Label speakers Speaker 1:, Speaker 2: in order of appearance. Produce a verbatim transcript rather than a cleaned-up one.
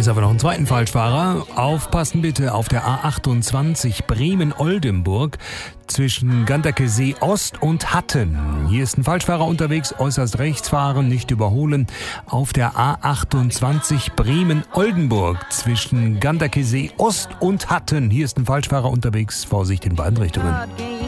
Speaker 1: Jetzt haben wir noch einen zweiten Falschfahrer. Aufpassen bitte auf der A achtundzwanzig Bremen-Oldenburg zwischen Ganderkesee Ost und Hatten. Hier ist ein Falschfahrer unterwegs, äußerst rechts fahren, nicht überholen. Auf der A achtundzwanzig Bremen-Oldenburg zwischen Ganderkesee Ost und Hatten. Hier ist ein Falschfahrer unterwegs, Vorsicht in beiden Richtungen.